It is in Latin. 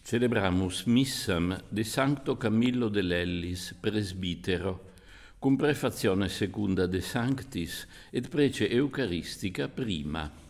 Celebramus missam de Sancto Camillo de Lellis, presbitero, cum prefazione secunda de Sanctis et prece Eucharistica prima.